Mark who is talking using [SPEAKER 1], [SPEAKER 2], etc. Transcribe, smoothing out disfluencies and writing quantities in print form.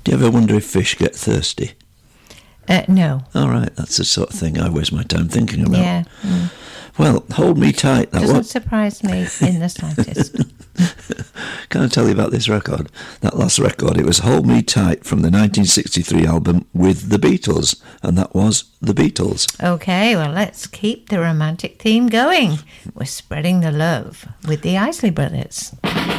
[SPEAKER 1] Do you ever wonder if fish get thirsty?
[SPEAKER 2] No.
[SPEAKER 1] All right, that's the sort of thing I waste my time thinking about.
[SPEAKER 2] Yeah.
[SPEAKER 1] Well, Hold Me Tight. That
[SPEAKER 2] Doesn't surprise me in the slightest.
[SPEAKER 1] Can I tell you about this record? That last record, it was Hold Me Tight from the 1963 album With the Beatles, and that was the Beatles.
[SPEAKER 2] Okay, well, let's keep the romantic theme going. We're spreading the love with the Isley Brothers.